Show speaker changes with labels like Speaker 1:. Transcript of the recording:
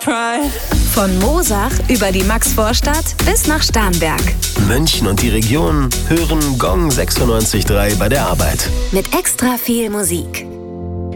Speaker 1: Von Moosach über die Maxvorstadt bis nach Starnberg.
Speaker 2: München und die Region hören Gong 96.3 bei der Arbeit.
Speaker 1: Mit extra viel Musik.